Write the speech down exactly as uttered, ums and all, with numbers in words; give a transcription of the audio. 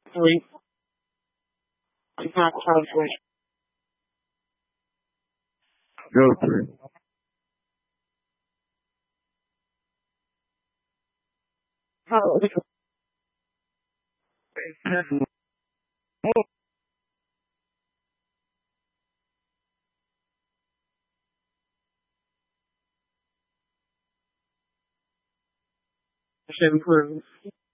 Three. It's not close. Go three. Oh, it's improved.